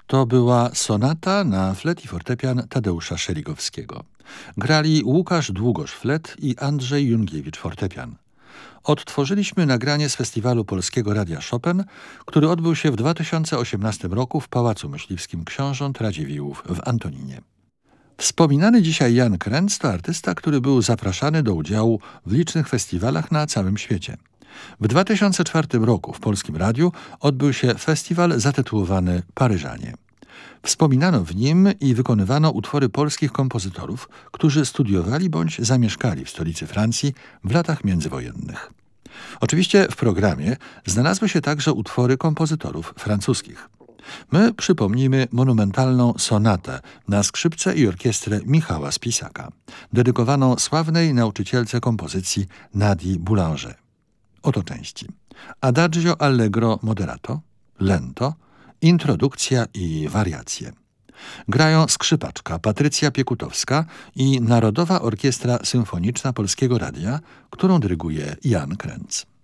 To była sonata na flet i fortepian Tadeusza Szerigowskiego. Grali Łukasz Długosz flet i Andrzej Jungiewicz fortepian. Odtworzyliśmy nagranie z Festiwalu Polskiego Radia Chopin, który odbył się w 2018 roku w Pałacu Myśliwskim Książąt Radziwiłłów w Antoninie. Wspominany dzisiaj Jan Krenz to artysta, który był zapraszany do udziału w licznych festiwalach na całym świecie. W 2004 roku w Polskim Radiu odbył się festiwal zatytułowany Paryżanie. Wspominano w nim i wykonywano utwory polskich kompozytorów, którzy studiowali bądź zamieszkali w stolicy Francji w latach międzywojennych. Oczywiście w programie znalazły się także utwory kompozytorów francuskich. My przypomnimy monumentalną sonatę na skrzypce i orkiestrę Michała Spisaka, dedykowaną sławnej nauczycielce kompozycji Nadii Boulanger. Oto części: Adagio allegro moderato, lento, introdukcja i wariacje. Grają skrzypaczka Patrycja Piekutowska i Narodowa Orkiestra Symfoniczna Polskiego Radia, którą dyryguje Jan Krenz.